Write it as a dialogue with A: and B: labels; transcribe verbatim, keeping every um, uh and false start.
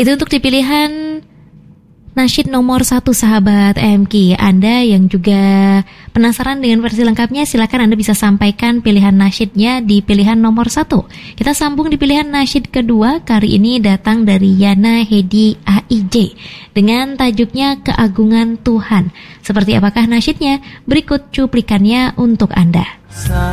A: Itu untuk di pilihan nasyid nomor satu sahabat M K. Anda yang juga penasaran dengan versi lengkapnya, silakan Anda bisa sampaikan pilihan nasyidnya di pilihan nomor satu. Kita sambung di pilihan nasyid kedua. Kali ini datang dari Yana Hedi A I J dengan tajuknya Keagungan Tuhan. Seperti apakah nasyidnya? Berikut cuplikannya untuk Anda.